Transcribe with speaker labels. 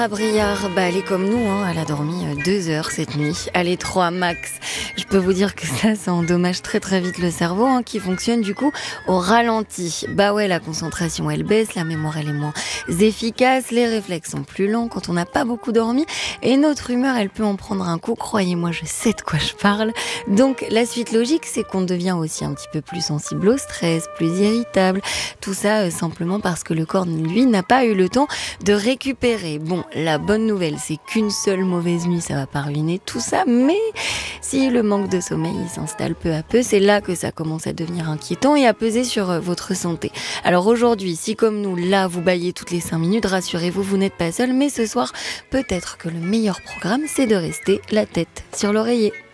Speaker 1: Briard, elle est comme nous, elle a dormi 2 heures cette nuit. Allez, 3 max. Je peux vous dire que ça endommage très très vite le cerveau, qui fonctionne du coup au ralenti. La concentration elle baisse, la mémoire elle est moins efficace, les réflexes sont plus lents quand on n'a pas beaucoup dormi et notre humeur elle peut en prendre un coup. Croyez-moi, je sais de quoi je parle. Donc la suite logique, c'est qu'on devient aussi un petit peu plus sensible au stress, plus irritable. Tout ça simplement parce que le corps, lui, n'a pas eu le temps de récupérer. Bon, la bonne nouvelle, c'est qu'une seule mauvaise nuit, ça va pas ruiner tout ça, mais si le manque de sommeil s'installe peu à peu, c'est là que ça commence à devenir inquiétant et à peser sur votre santé. Alors aujourd'hui, si comme nous, là, vous bâillez toutes les 5 minutes, rassurez-vous, vous n'êtes pas seul, mais ce soir, peut-être que le meilleur programme, c'est de rester la tête sur l'oreiller.